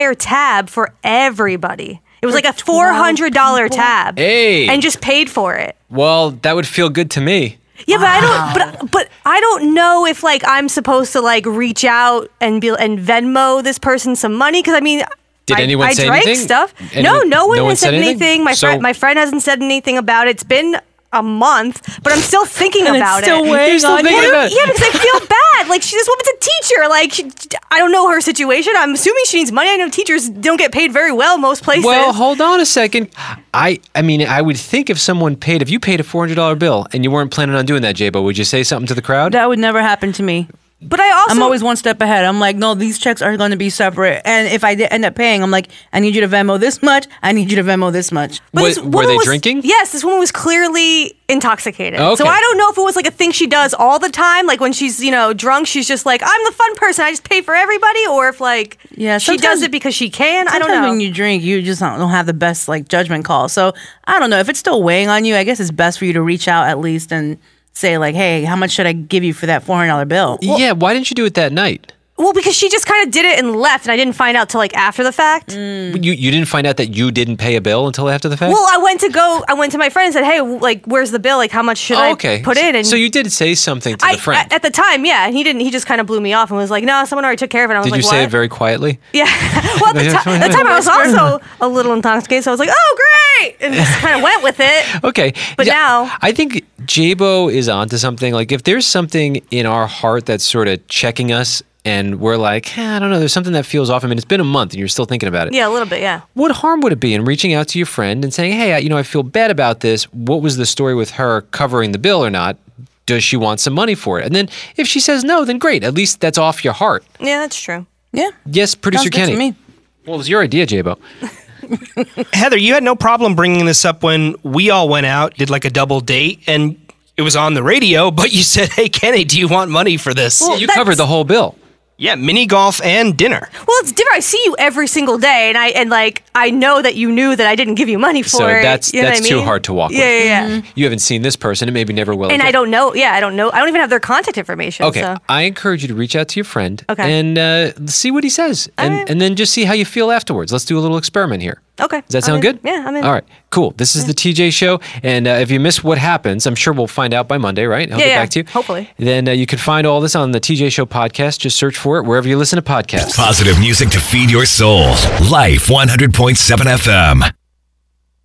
tab for everybody. It was like a $400 tab. Hey. And just paid for it. Well, that would feel good to me. Yeah, but I don't know if like I'm supposed to like reach out and Venmo this person some money, because I mean, did anyone say drank anything? Stuff. No one has said anything. So, My friend hasn't said anything about it. It's been a month, but I'm still thinking about it's still it. weighing on you? Yeah, because I feel bad. Like, this woman's a teacher. Like, I don't know her situation. I'm assuming she needs money. I know teachers don't get paid very well most places. well, hold on a second. I mean, I would think if you paid a $400 bill and you weren't planning on doing that, Jabo, would you say something to the crowd? That would never happen to me. But I'm always one step ahead. I'm like, no, these checks are going to be separate. And if I end up paying, I'm like, I need you to Venmo this much. I need you to Venmo this much. Were they drinking? Yes, this woman was clearly intoxicated. Okay. So I don't know if it was like a thing she does all the time. Like when she's, drunk, she's just like, I'm the fun person. I just pay for everybody. Or if like she does it because she can. I don't know. When you drink, you just don't have the best like judgment call. So I don't know. If it's still weighing on you, I guess it's best for you to reach out at least and say like, hey, how much should I give you for that $400 bill? Yeah, why didn't you do it that night? Well, because she just kind of did it and left, and I didn't find out till like after the fact. You didn't find out that you didn't pay a bill until after the fact? Well, I went to my friend and said, hey, like, where's the bill? Like, how much should I put in? And so you did say something to the friend. At the time, yeah. And he just kind of blew me off and was like, no, someone already took care of it. And I was did like, you say it very quietly? Yeah. Well, at the time I was also a little intoxicated, so I was like, oh, great! And just kind of went with it. Okay. But now... I think Jabo is onto something. Like, if there's something in our heart that's sort of checking us, and we're like, I don't know, there's something that feels off. I mean, it's been a month and you're still thinking about it. Yeah, a little bit, yeah. What harm would it be in reaching out to your friend and saying, hey, I feel bad about this. What was the story with her covering the bill or not? Does she want some money for it? And then if she says no, then great. At least that's off your heart. Yeah, that's true. Yeah. Yes, Producer Sounds good Kenny. to me. Well, it was your idea, Jabo. Heather, you had no problem bringing this up when we all went out, did like a double date, and it was on the radio, but you said, hey, Kenny, do you want money for this? Well, you covered the whole bill. Yeah, mini golf and dinner. Well, it's different. I see you every single day, and I know that you knew that I didn't give you money for it. So that's too hard to walk with. Yeah. You haven't seen this person, and maybe never will. And again. I don't know. Yeah, I don't know. I don't even have their contact information. Okay, so. I encourage you to reach out to your friend and see what he says, and then just see how you feel afterwards. Let's do a little experiment here. Okay. Does that sound good? Yeah, I'm in. All right, cool. This is the TJ Show, and if you miss what happens, I'm sure we'll find out by Monday, right? I'll get back to you. Hopefully. Then you can find all this on the TJ Show podcast. Just search for it wherever you listen to podcasts. Positive music to feed your soul. Life 100.7 FM.